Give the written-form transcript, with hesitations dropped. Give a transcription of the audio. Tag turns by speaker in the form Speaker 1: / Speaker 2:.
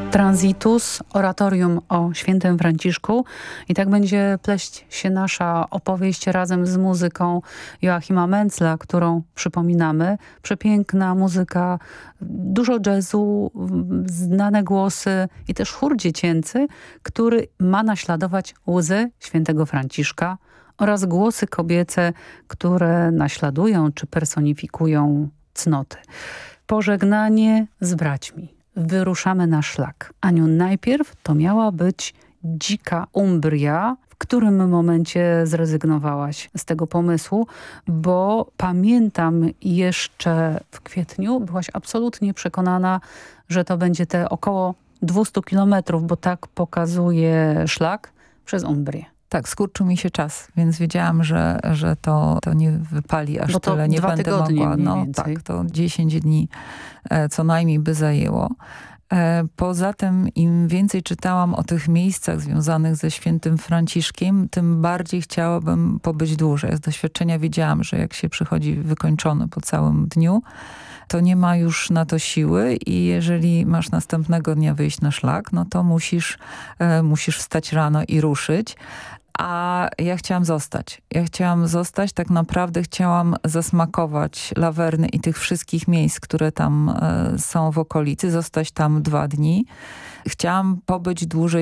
Speaker 1: Transitus, oratorium o świętym Franciszku i tak będzie pleść się nasza opowieść razem z muzyką Joachima Mentzla, którą przypominamy. Przepiękna muzyka, dużo jazzu, znane głosy i też chór dziecięcy, który ma naśladować łzy świętego Franciszka oraz głosy kobiece, które naśladują czy personifikują cnoty. Pożegnanie z braćmi. Wyruszamy na szlak. Aniu, najpierw to miała być dzika Umbria. W którym momencie zrezygnowałaś z tego pomysłu? Bo pamiętam jeszcze w kwietniu byłaś absolutnie przekonana, że to będzie te około 200 kilometrów, bo tak pokazuje szlak przez Umbrię.
Speaker 2: Tak, skurczył mi się czas, więc wiedziałam, że to nie wypali aż tyle, nie będę mogła. No tak, to 10 dni co najmniej by zajęło. Poza tym im więcej czytałam o tych miejscach związanych ze świętym Franciszkiem, tym bardziej chciałabym pobyć dłużej. Z doświadczenia wiedziałam, że jak się przychodzi wykończony po całym dniu, to nie ma już na to siły i jeżeli masz następnego dnia wyjść na szlak, no to musisz wstać rano i ruszyć. A ja chciałam zostać. Tak naprawdę chciałam zasmakować Lawerny i tych wszystkich miejsc, które tam są w okolicy. Zostać tam 2 dni. Chciałam pobyć dłużej